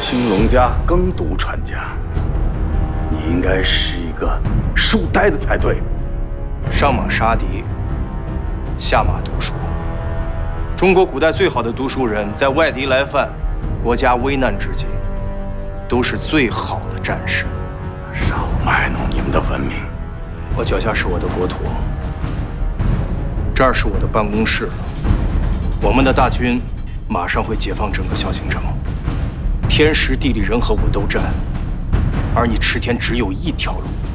青龙家耕读传家，你应该是一个书呆子才对。 上马杀敌，下马读书。中国古代最好的读书人，在外敌来犯、国家危难之际，都是最好的战士。 少卖弄你们的文明。 我脚下是我的国土，这儿是我的办公室。我们的大军马上会解放整个小京城，天时地利人和我都占，而你赤天只有一条路。